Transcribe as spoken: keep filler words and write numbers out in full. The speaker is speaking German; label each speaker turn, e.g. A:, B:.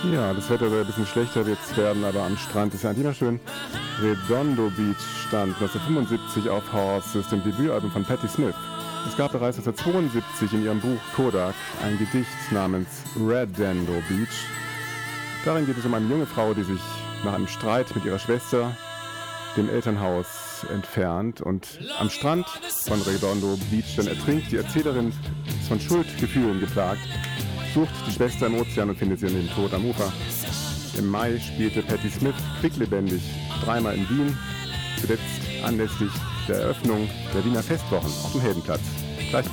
A: Ja, das Wetter soll ein bisschen schlechter jetzt werden, aber am Strand ist ja eigentlich immer schön. Redondo Beach stand neunzehnhundertfünfundsiebzig auf Horses, dem Debütalbum von Patti Smith. Es gab bereits neunzehnhundertzweiundsiebzig in ihrem Buch Kodak ein Gedicht namens Redondo Beach. Darin geht es um eine junge Frau, die sich nach einem Streit mit ihrer Schwester dem Elternhaus entfernt und am Strand von Redondo Beach dann ertrinkt. Die Erzählerin ist von Schuldgefühlen geplagt, sucht die Schwester im Ozean und findet sie in den Tod am Ufer. Im Mai spielte Patti Smith quicklebendig dreimal in Wien, zuletzt anlässlich der Eröffnung der Wiener Festwochen auf dem Heldenplatz.